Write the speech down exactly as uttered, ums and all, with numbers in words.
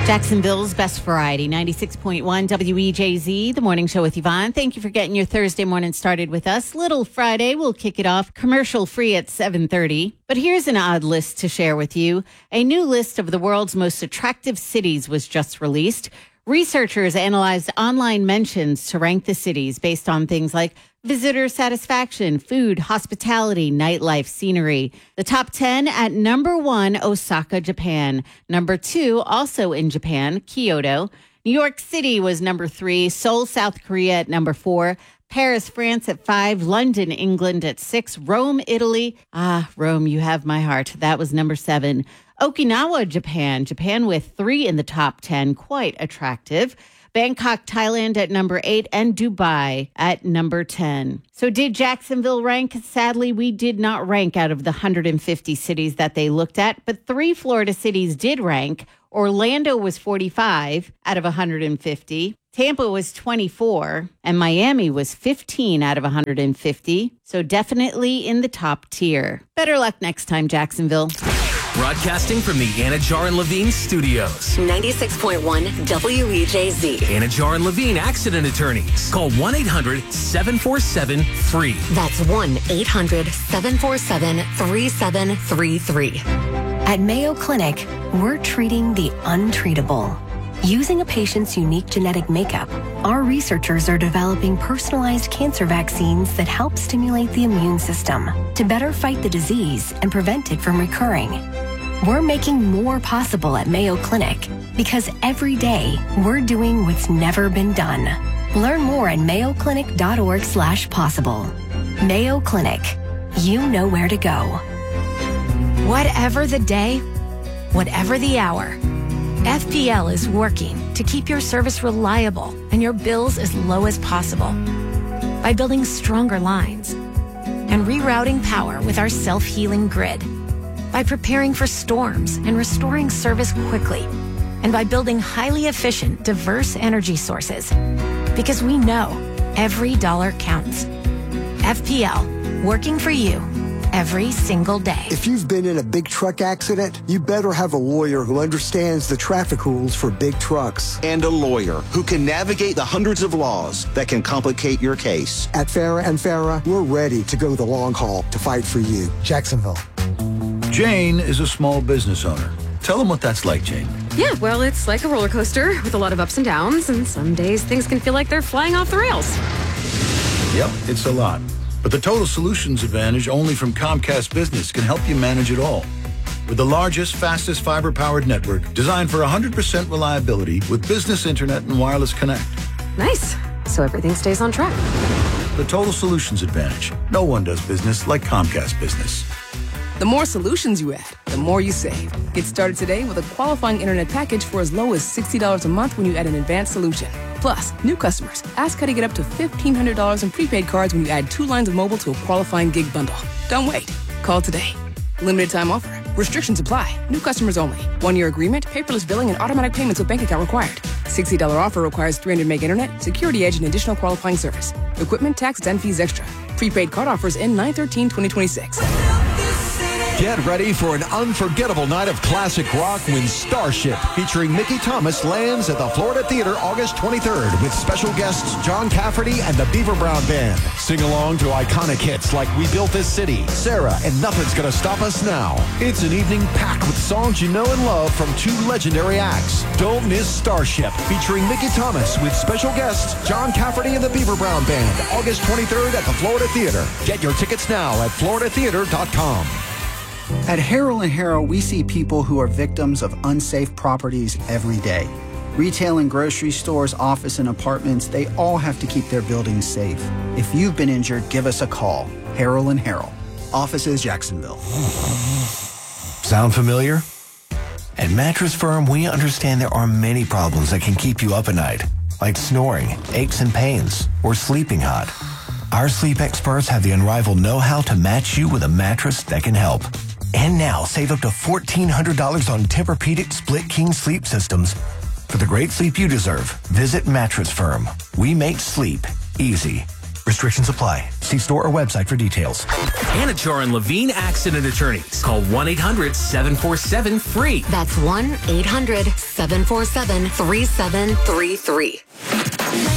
Jacksonville's Best Variety, ninety-six point one W E J Z, the morning show with Yvonne. Thank you for getting your Thursday morning started with us. Little Friday, we'll kick it off commercial free at seven thirty. But here's an odd list to share with you. A new list of the world's most attractive cities was just released. Researchers analyzed online mentions to rank the cities based on things like visitor satisfaction, food, hospitality, nightlife, scenery. The top ten at number one, Osaka, Japan. Number two, also in Japan, Kyoto. New York City was number three. Seoul, South Korea at number four. Paris, France at five. London, England at six. Rome, Italy. Ah, Rome, you have my heart. That was number seven. Okinawa, Japan. Japan with three in the top ten. Quite attractive. Bangkok, Thailand at number eight, and Dubai at number ten. So did Jacksonville rank? Sadly, we did not rank out of the one hundred fifty cities that they looked at, but three Florida cities did rank. Orlando was forty-five out of one hundred fifty. Tampa was twenty-four, and Miami was fifteen out of one hundred fifty. So definitely in the top tier. Better luck next time, Jacksonville. Broadcasting from the Anajar and Levine studios. ninety-six point one W E J Z. Anajar and Levine Accident Attorneys. Call one eight hundred seven four seven free. That's one eight hundred seven four seven three seven three three. At Mayo Clinic, we're treating the untreatable. Using a patient's unique genetic makeup, our researchers are developing personalized cancer vaccines that help stimulate the immune system to better fight the disease and prevent it from recurring. We're making more possible at Mayo Clinic because every day we're doing what's never been done. Learn more at mayo clinic dot org slash possible. Mayo Clinic, you know where to go. Whatever the day, whatever the hour, F P L is working to keep your service reliable and your bills as low as possible by building stronger lines and rerouting power with our self-healing grid, by preparing for storms and restoring service quickly, and by building highly efficient, diverse energy sources. Because we know every dollar counts. F P L, working for you every single day. If you've been in a big truck accident, you better have a lawyer who understands the traffic rules for big trucks. And a lawyer who can navigate the hundreds of laws that can complicate your case. At Farah and Farah, we're ready to go the long haul to fight for you. Jacksonville. Jane is a small business owner. Tell them what that's like, Jane. Yeah, well, it's like a roller coaster with a lot of ups and downs, and some days things can feel like they're flying off the rails. Yep, it's a lot. But the Total Solutions Advantage only from Comcast Business can help you manage it all. With the largest, fastest fiber-powered network designed for one hundred percent reliability with business internet and wireless connect. Nice. So everything stays on track. The Total Solutions Advantage. No one does business like Comcast Business. The more solutions you add, the more you save. Get started today with a qualifying internet package for as low as sixty dollars a month when you add an advanced solution. Plus, new customers, ask how to get up to fifteen hundred dollars in prepaid cards when you add two lines of mobile to a qualifying gig bundle. Don't wait. Call today. Limited time offer. Restrictions apply. New customers only. One-year agreement, paperless billing, and automatic payments with bank account required. sixty dollars offer requires three hundred meg internet, security edge, and additional qualifying service. Equipment, taxes, and fees extra. Prepaid card offers end nine thirteen twenty twenty-six. Get ready for an unforgettable night of classic rock when Starship, featuring Mickey Thomas, lands at the Florida Theater August twenty-third with special guests John Cafferty and the Beaver Brown Band. Sing along to iconic hits like We Built This City, Sarah, and Nothing's Gonna Stop Us Now. It's an evening packed with songs you know and love from two legendary acts. Don't miss Starship, featuring Mickey Thomas with special guests John Cafferty and the Beaver Brown Band, August twenty-third at the Florida Theater. Get your tickets now at florida theater dot com. At Harrell and Harrell, we see people who are victims of unsafe properties every day. Retail and grocery stores, office and apartments, they all have to keep their buildings safe. If you've been injured, give us a call. Harrell and Harrell. Offices, Jacksonville. Sound familiar? At Mattress Firm, we understand there are many problems that can keep you up at night, like snoring, aches and pains, or sleeping hot. Our sleep experts have the unrivaled know-how to match you with a mattress that can help. And now, save up to fourteen hundred dollars on Tempur-Pedic Split King sleep systems. For the great sleep you deserve, visit Mattress Firm. We make sleep easy. Restrictions apply. See store or website for details. Anachar and Levine Accident Attorneys. Call one eight hundred seven four seven free. That's one eight hundred seven four seven three seven three three.